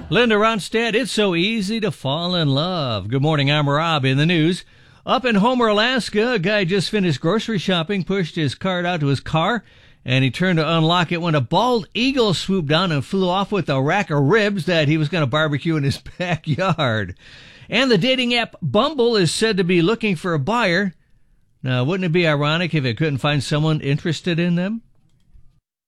Linda Ronstadt, it's so easy to fall in love. Good morning, I'm Rob. In the news, up in Homer, Alaska, a guy just finished grocery shopping, pushed his cart out to his car, and he turned to unlock it when a bald eagle swooped down and flew off with a rack of ribs that he was going to barbecue in his backyard. And the dating app Bumble is said to be looking for a buyer. Now, wouldn't it be ironic if it couldn't find someone interested in them?